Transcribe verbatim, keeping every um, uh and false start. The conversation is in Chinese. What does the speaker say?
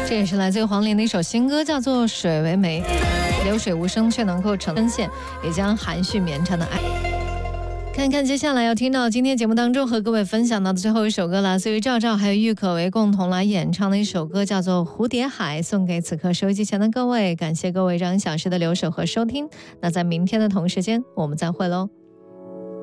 这也是来自于黄龄的一首新歌，叫做《水为媒》，流水无声却能够成针线，也将含蓄绵长的爱。看看接下来要听到今天节目当中和各位分享到的最后一首歌，来自于赵照还有郁可唯共同来演唱的一首歌，叫做《蝴蝶海》，送给此刻收音机前的各位。感谢各位这样一小时的留守和收听，那在明天的同时间我们再会喽。